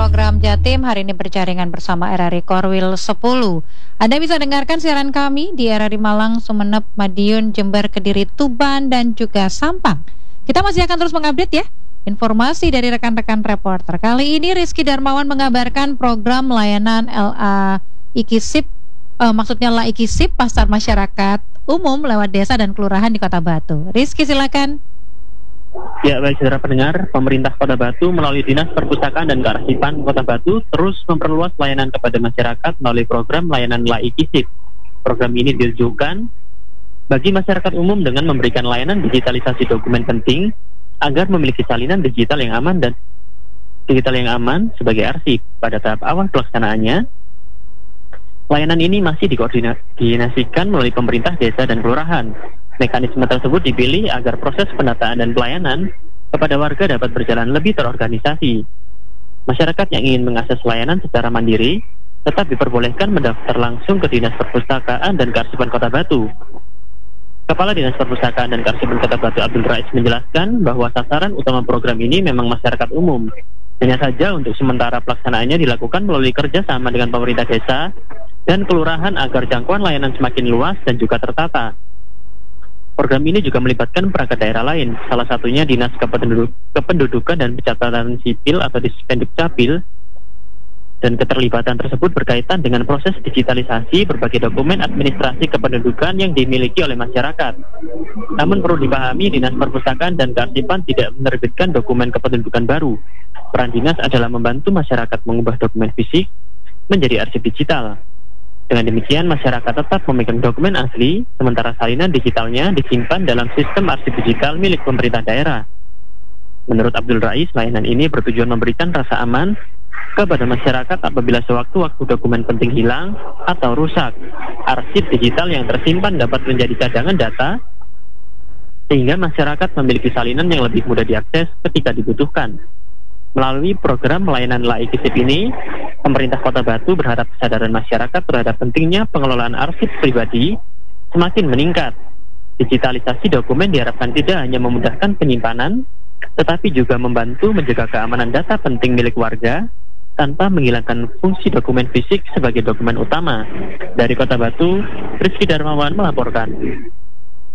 program Jatim hari ini berjaringan bersama RRI Korwil 10. Anda bisa dengarkan siaran kami di RRI Malang, Sumeneb, Madiun, Jember, Kediri, Tuban, dan juga Sampang. Kita masih akan terus mengupdate ya informasi dari rekan-rekan reporter. Kali ini Rizky Darmawan mengabarkan program layanan LA IKISIP, maksudnya LA IKISIP Pasar Masyarakat Umum lewat desa dan kelurahan di Kota Batu. Rizky, silakan. Ya, baik saudara pendengar, pemerintah Kota Batu melalui Dinas Perpustakaan dan Kearsipan Kota Batu terus memperluas layanan kepada masyarakat melalui program layanan LA IKISIP. Program ini ditujukan bagi masyarakat umum dengan memberikan layanan digitalisasi dokumen penting agar memiliki salinan digital yang aman sebagai arsip. Pada tahap awal pelaksanaannya, layanan ini masih dikoordinasikan melalui pemerintah desa dan kelurahan. Mekanisme tersebut dipilih agar proses pendataan dan pelayanan kepada warga dapat berjalan lebih terorganisasi. Masyarakat yang ingin mengakses layanan secara mandiri tetap diperbolehkan mendaftar langsung ke Dinas Perpustakaan dan Kearsipan Kota Batu. Kepala Dinas Perpustakaan dan Kearsipan Kota Batu Abdul Rais menjelaskan bahwa sasaran utama program ini memang masyarakat umum. Hanya saja untuk sementara pelaksanaannya dilakukan melalui kerjasama dengan pemerintah desa dan kelurahan agar jangkauan layanan semakin luas dan juga tertata. Program ini juga melibatkan perangkat daerah lain, salah satunya Dinas Kependudukan dan Pencatatan Sipil atau Dispendukcapil, dan keterlibatan tersebut berkaitan dengan proses digitalisasi berbagai dokumen administrasi kependudukan yang dimiliki oleh masyarakat. Namun perlu dipahami, Dinas Perpustakaan dan Kearsipan tidak menerbitkan dokumen kependudukan baru. Peran dinas adalah membantu masyarakat mengubah dokumen fisik menjadi arsip digital. Dengan demikian, masyarakat tetap memegang dokumen asli, sementara salinan digitalnya disimpan dalam sistem arsip digital milik pemerintah daerah. Menurut Abdul Rais, layanan ini bertujuan memberikan rasa aman kepada masyarakat apabila sewaktu-waktu dokumen penting hilang atau rusak. Arsip digital yang tersimpan dapat menjadi cadangan data, sehingga masyarakat memiliki salinan yang lebih mudah diakses ketika dibutuhkan. Melalui program layanan LA IKISIP ini, pemerintah Kota Batu berharap kesadaran masyarakat terhadap pentingnya pengelolaan arsip pribadi semakin meningkat. Digitalisasi dokumen diharapkan tidak hanya memudahkan penyimpanan, tetapi juga membantu menjaga keamanan data penting milik warga tanpa menghilangkan fungsi dokumen fisik sebagai dokumen utama. Dari Kota Batu, Rizky Darmawan melaporkan.